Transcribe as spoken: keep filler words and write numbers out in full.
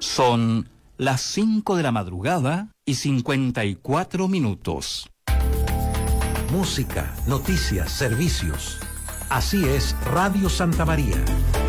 Son las cinco de la madrugada y cincuenta y cuatro minutos. Música, noticias, servicios. Así es Radio Santa María.